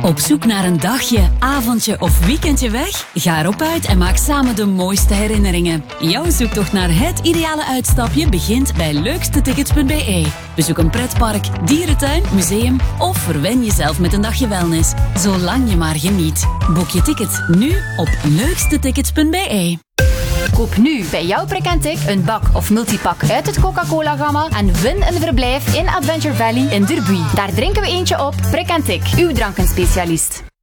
Op zoek naar een dagje, avondje of weekendje weg? Ga erop uit en maak samen de mooiste herinneringen. Jouw zoektocht naar het ideale uitstapje begint bij leukstetickets.be. Bezoek een pretpark, dierentuin, museum of verwen jezelf met een dagje wellness. Zolang je maar geniet. Boek je ticket nu op leukstetickets.be. Koop nu bij jouw Prick & Tick een bak of multipak uit het Coca-Cola-gamma en win een verblijf in Adventure Valley in Derby. Daar drinken we eentje op Prick & Tick, uw drankenspecialist.